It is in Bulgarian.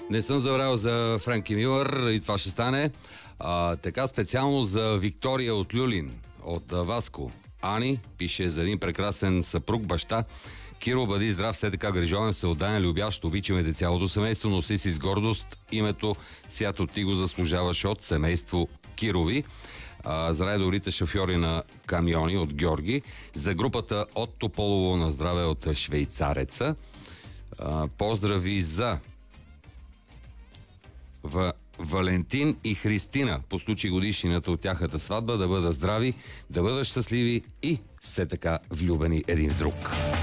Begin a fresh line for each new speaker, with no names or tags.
Не съм забравил за Франки Милър и това ще стане. Така специално за Виктория от Люлин, от Васко. Ани пише за един прекрасен съпруг, баща. Киро, бъди здрав, все така грижовен, всеотдаен, любящ, обичаме те цялото семейство, носи си с гордост името, свято ти го заслужаваш от семейство Кирови. За най-добрите шофьори на камиони от Георги. За групата от Тополово на здраве от Швейцареца. Поздрави за Валентин и Христина по случай годишнината от тяхната сватба. Да бъдат здрави, да бъдат щастливи и все така влюбени един в друг.